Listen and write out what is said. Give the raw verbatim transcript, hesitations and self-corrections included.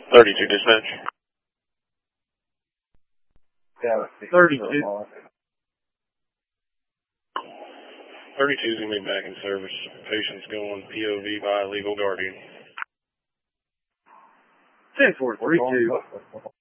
thirty-two dispatch. thirty-two. thirty-two is going to be back in service. Patient's going P O V by legal guardian. ten four three two.